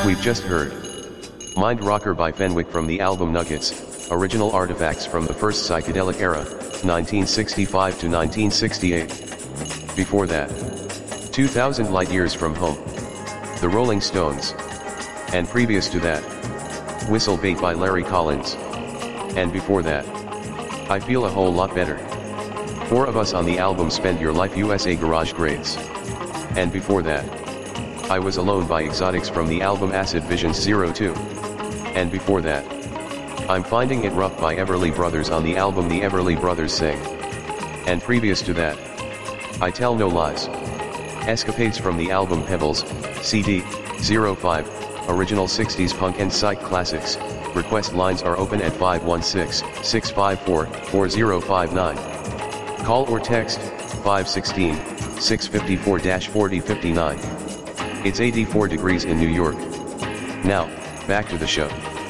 We've just heard Mind Rocker by Fenwick from the album Nuggets, original artifacts from the first psychedelic era, 1965 to 1968. Before that, 2000 Light Years from Home, The Rolling Stones. And previous to that, Whistle Bait by Larry Collins. And before that, I Feel a Whole Lot Better. Four of us on the album Spend Your Life USA Garage Grades. And before that, I Was Alone by Exotics from the album Acid Visions 02. And before that, I'm Finding It Rough by Everly Brothers on the album The Everly Brothers Sing. And previous to that, I Tell No Lies. Escapades from the album Pebbles, CD, 05, original 60s punk and psych classics. Request lines are open at 516-654-4059. Call or text, 516-654-4059. It's 84 degrees in New York. Now, back to the show.